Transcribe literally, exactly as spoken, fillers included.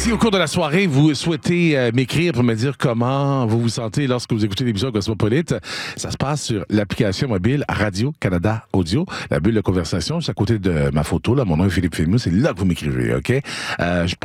Si au cours de la soirée, vous souhaitez euh, m'écrire pour me dire comment vous vous sentez lorsque vous écoutez l'émission Cosmopolite, ça se passe sur l'application mobile Radio-Canada Audio, la bulle de conversation, c'est à côté de ma photo, là, mon nom est Philippe Fémou, c'est là que vous m'écrivez, OK? Euh, je